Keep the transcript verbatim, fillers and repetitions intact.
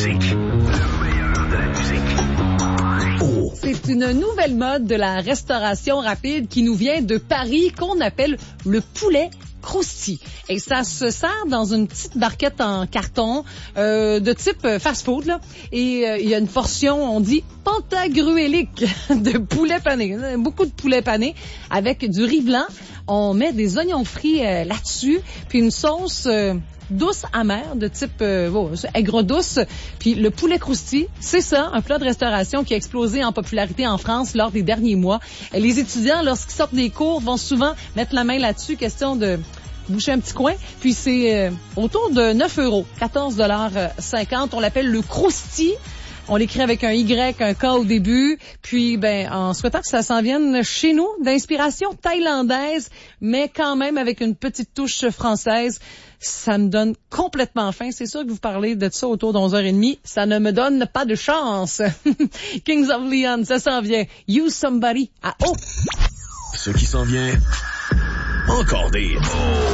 musique. Le meilleur de la musique. Oh. C'est une nouvelle mode de la restauration rapide qui nous vient de Paris qu'on appelle le poulet croustillant. Et ça se sert dans une petite barquette en carton euh, de type fast-food. Là. Et euh, il y a une portion, on dit, pantagruélique de poulet pané. Beaucoup de poulet pané avec du riz blanc. On met des oignons frits euh, là-dessus, puis une sauce... Euh, douce amère de type euh, oh, aigre douce. Puis le poulet croustillant, c'est ça, un plat de restauration qui a explosé en popularité en France lors des derniers mois. Les étudiants, lorsqu'ils sortent des cours, vont souvent mettre la main là-dessus, question de boucher un petit coin. Puis c'est euh, autour de neuf euros, quatorze dollars cinquante. On l'appelle le crousti. On l'écrit avec un Y, un K au début. Puis, ben, en souhaitant que ça s'en vienne chez nous, d'inspiration thaïlandaise, mais quand même avec une petite touche française. Ça me donne complètement faim. C'est sûr que vous parlez de ça autour d'onze heures trente. Ça ne me donne pas de chance. Kings of Leon, ça s'en vient. Use Somebody à oh! Ce qui s'en vient, encore des...